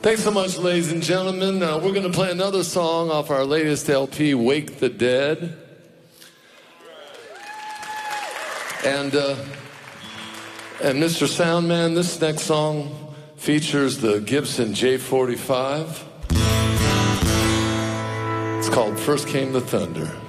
Thanks so much, ladies and gentlemen. We're going to play another song off our latest LP, Wake the Dead. And Mr. Soundman, this next song features the Gibson J45. It's called First Came the Thunder.